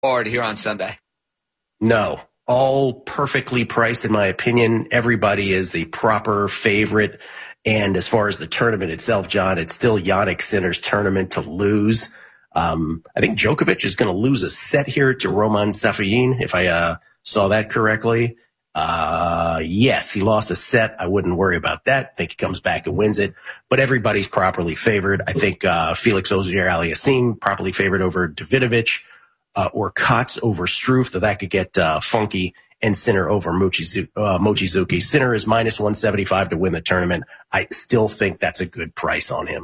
Hard here on Sunday. No, all perfectly priced in my opinion. Everybody is the proper favorite. And as far as the tournament itself, John, it's still Jannik Sinner's tournament to lose. I think Djokovic is going to lose a set here to Roman Safin, if I saw that correctly. Yes, he lost a set. I wouldn't worry about that. I think he comes back and wins it. But everybody's properly favored. I think Felix Auger-Aliassime properly favored over Davidovich, or Kotz over Struff, though that could get funky, and Sinner over Mochizuki. Sinner is minus 175 to win the tournament. I still think that's a good price on him.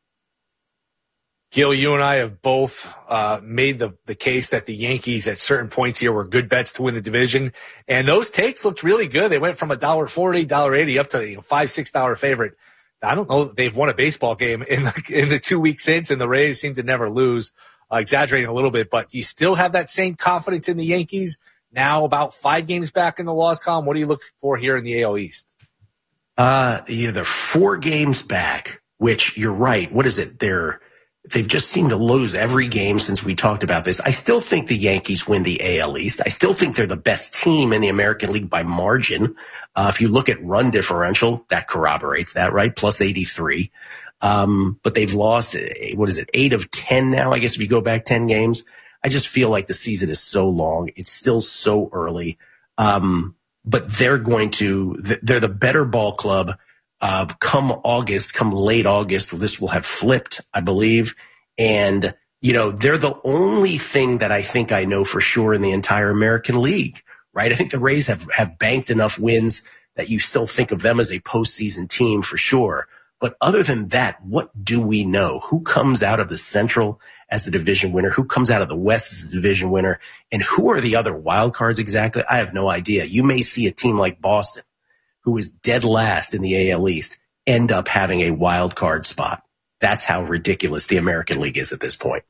Gil, you and I have both made the case that the Yankees at certain points here were good bets to win the division, and those takes looked really good. They went from $1.40, $1.80 up to $5, $6 favorite. I don't know that they've won a baseball game in the 2 weeks since, and the Rays seem to never lose. Exaggerating a little bit, but you still have that same confidence in the Yankees now, about 5 games back in the loss column. What are you looking for here in the AL East? They're 4 games back, which you're right. What is it? They've just seemed to lose every game since we talked about this. I still think the Yankees win the AL East. I still think they're the best team in the American League by margin. If you look at run differential, that corroborates that, right? Plus 83. But they've lost, 8 of 10 now, I guess, if you go back 10 games. I just feel like the season is so long. It's still so early. But they're the better ball club. Come late August, this will have flipped, I believe. And, they're the only thing that I think I know for sure in the entire American League, right? I think the Rays have banked enough wins that you still think of them as a postseason team for sure. But other than that, what do we know? Who comes out of the Central as the division winner? Who comes out of the West as the division winner? And who are the other wild cards exactly? I have no idea. You may see a team like Boston, who is dead last in the AL East, end up having a wild card spot. That's how ridiculous the American League is at this point.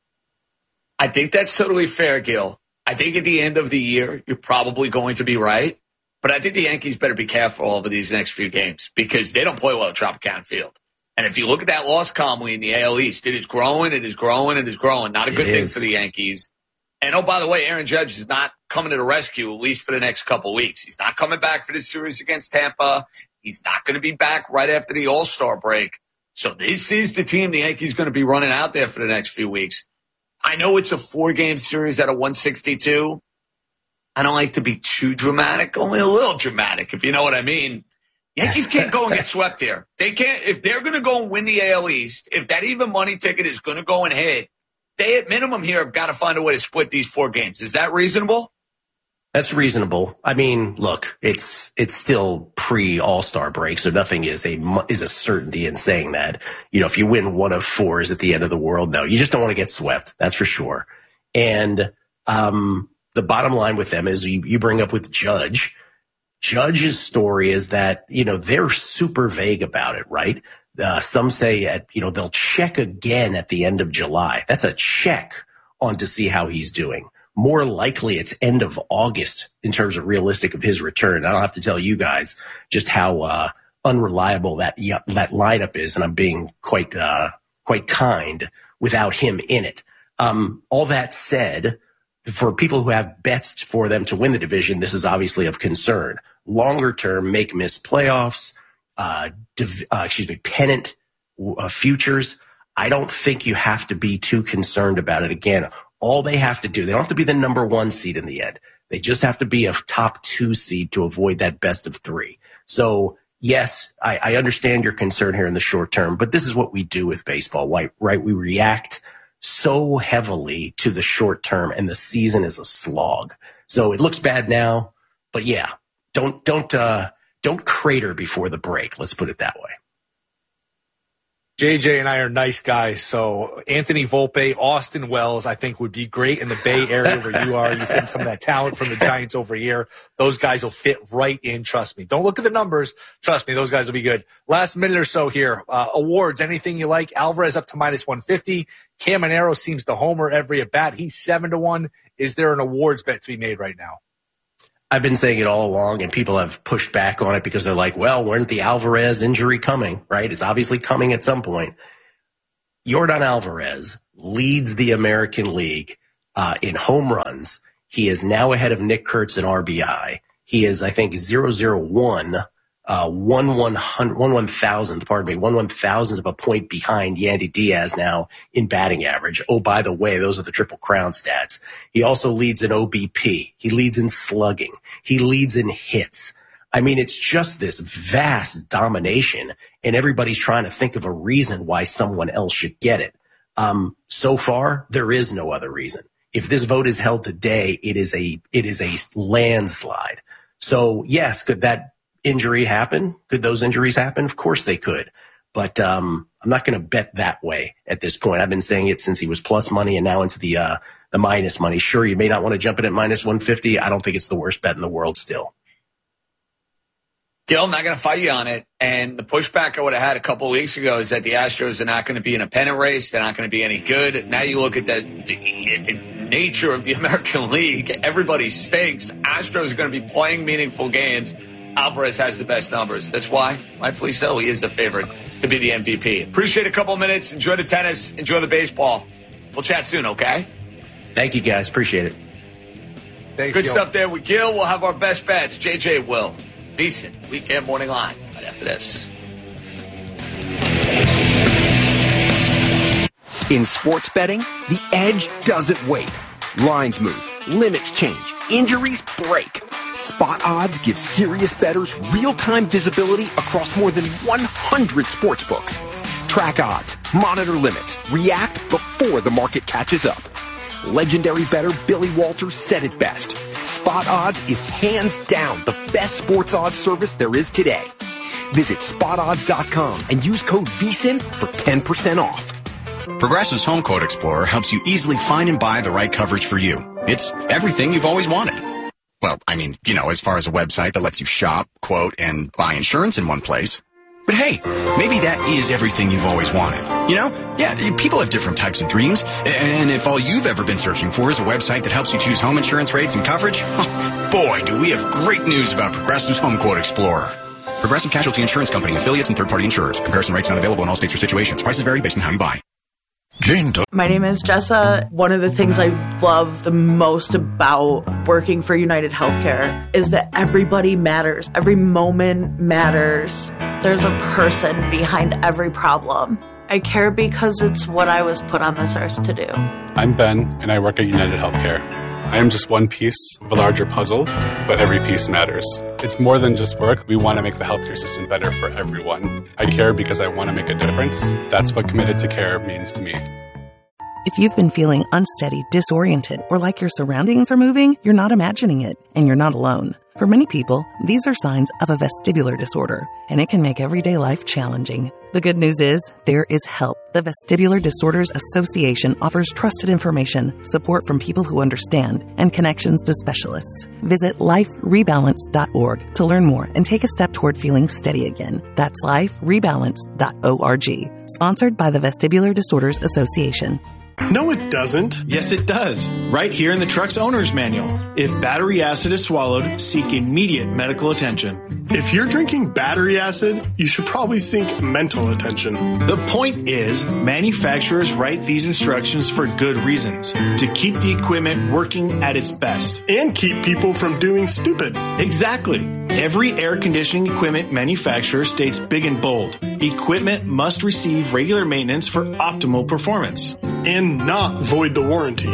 I think that's totally fair, Gil. I think at the end of the year, you're probably going to be right. But I think the Yankees better be careful over these next few games because they don't play well at Tropicana Field. And if you look at that loss column in the AL East, it is growing, it is growing, it is growing. Not a good thing for the Yankees. And, oh, by the way, Aaron Judge is not coming to the rescue, at least for the next couple of weeks. He's not coming back for this series against Tampa. He's not going to be back right after the All-Star break. So this is the team the Yankees going to be running out there for the next few weeks. I know it's a 4-game series at a 162. I don't like to be too dramatic, only a little dramatic, if you know what I mean. Yankees can't go and get swept here. They can't. If they're going to go and win the AL East, if that even money ticket is going to go and hit, they at minimum here have got to find a way to split these 4 games. Is that reasonable? That's reasonable. I mean, look, it's still pre-All-Star break, so nothing is a certainty in saying that. If you win 1 of 4 is at the end of the world. No, you just don't want to get swept. That's for sure. And the bottom line with them is you bring up with Judge. Judge's story is that, they're super vague about it, right? Some say they'll check again at the end of July. That's a check on to see how he's doing. More likely it's end of August in terms of realistic of his return. I don't have to tell you guys just how unreliable that lineup is, and I'm being quite kind without him in it. All that said, for people who have bets for them to win the division, this is obviously of concern. Longer term, miss playoffs, pennant futures. I don't think you have to be too concerned about it. Again, all they have to do, they don't have to be the number 1 seed in the end. They just have to be a top 2 seed to avoid that best of 3. So yes, I understand your concern here in the short term, but this is what we do with baseball, right? We react so heavily to the short term, and the season is a slog. So it looks bad now, but yeah, don't crater before the break. Let's put it that way. JJ and I are nice guys, so Anthony Volpe, Austin Wells, I think would be great in the Bay Area where you are. You send some of that talent from the Giants over here. Those guys will fit right in, trust me. Don't look at the numbers. Trust me, those guys will be good. Last minute or so here. Awards, anything you like? Alvarez up to minus 150. Caminero seems to homer every at-bat. He's 7-1. Is there an awards bet to be made right now? I've been saying it all along, and people have pushed back on it because they're like, well, when's the Alvarez injury coming, right? It's obviously coming at some point. Yordan Alvarez leads the American League In home runs, he is now ahead of Nick Kurtz in RBI. He is, I think, 001, 1/1000th of a point behind Yandy Diaz now in batting average. Oh, by the way, those are the Triple Crown stats. He also leads in OBP. He leads in slugging. He leads in hits. I mean, it's just this vast domination, and everybody's trying to think of a reason why someone else should get it. So far, there is no other reason. If this vote is held today, it is a landslide. So yes, could that injury happen? Could those injuries happen? Of course they could. But I'm not going to bet that way at this point. I've been saying it since he was plus money and now into the minus money. Sure, you may not want to jump in at minus 150. I don't think it's the worst bet in the world still. Gil, I'm not going to fight you on it. And the pushback I would have had a couple of weeks ago is that the Astros are not going to be in a pennant race. They're not going to be any good. Now you look at the nature of the American League. Everybody stinks. Astros are going to be playing meaningful games. Alvarez has the best numbers. That's why, rightfully so, he is the favorite to be the MVP. Appreciate a couple minutes. Enjoy the tennis. Enjoy the baseball. We'll chat soon, okay? Thank you, guys. Appreciate it. Thanks, Good Gil. stuff there with Gil. We'll have our best bets. JJ will. Decent. Weekend Morning Line right after this. In sports betting, the edge doesn't wait. Lines move, limits change, injuries break. Spot Odds gives serious bettors real-time visibility across more than 100 sportsbooks. Track odds, monitor limits, react before the market catches up. Legendary bettor Billy Walters said it best. Spot Odds is hands down the best sports odds service there is today. Visit spotodds.com and use code VSIN for 10% off. Progressive's Home Quote Explorer helps you easily find and buy the right coverage for you. It's everything you've always wanted. Well, I mean, as far as a website that lets you shop, quote, and buy insurance in one place. But hey, maybe that is everything you've always wanted. Yeah, people have different types of dreams. And if all you've ever been searching for is a website that helps you choose home insurance rates and coverage, boy, do we have great news about Progressive's Home Quote Explorer. Progressive Casualty Insurance Company, affiliates, and third-party insurers. Comparison rates not available in all states or situations. Prices vary based on how you buy. My name is Jessa. One of the things I love the most about working for United Healthcare is that everybody matters. Every moment matters. There's a person behind every problem. I care because it's what I was put on this earth to do. I'm Ben, and I work at United Healthcare. I am just one piece of a larger puzzle, but every piece matters. It's more than just work. We want to make the healthcare system better for everyone. I care because I want to make a difference. That's what committed to care means to me. If you've been feeling unsteady, disoriented, or like your surroundings are moving, you're not imagining it, and you're not alone. For many people, these are signs of a vestibular disorder, and it can make everyday life challenging. The good news is, there is help. The Vestibular Disorders Association offers trusted information, support from people who understand, and connections to specialists. Visit liferebalance.org to learn more and take a step toward feeling steady again. That's liferebalance.org. Sponsored by the Vestibular Disorders Association. No, it doesn't. Yes, it does. Right here in the truck's owner's manual. If battery acid is swallowed, seek immediate medical attention. If you're drinking battery acid, you should probably seek mental attention. The point is, manufacturers write these instructions for good reasons. To keep the equipment working at its best. And keep people from doing stupid. Exactly. Every air conditioning equipment manufacturer states big and bold. Equipment must receive regular maintenance for optimal performance. And not void the warranty.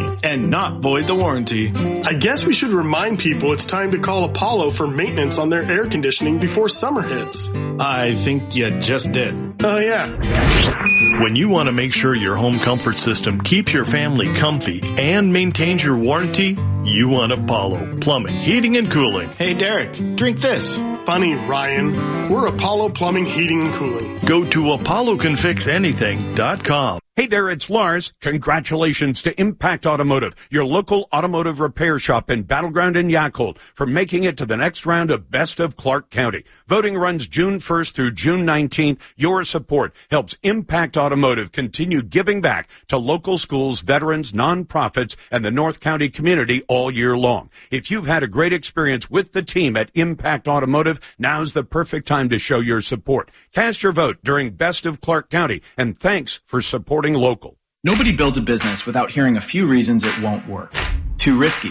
I guess we should remind people it's time to call Apollo for maintenance on their air conditioning before summer hits. I think you just did. Oh, yeah. When you want to make sure your home comfort system keeps your family comfy and maintains your warranty, you want Apollo Plumbing, Heating, and Cooling. Hey, Derek, drink this. Funny, Ryan. We're Apollo Plumbing, Heating, and Cooling. Go to ApolloCanFixAnything.com. Hey there, it's Lars. Congratulations to Impact Automotive, your local automotive repair shop in Battleground and Yakult, for making it to the next round of Best of Clark County. Voting runs June 1st through June 19th. Your support helps Impact Automotive continue giving back to local schools, veterans, nonprofits, and the North County community all year long. If you've had a great experience with the team at Impact Automotive, now's the perfect time to show your support. Cast your vote during Best of Clark County, and thanks for supporting local. Nobody builds a business without hearing a few reasons it won't work. Too risky,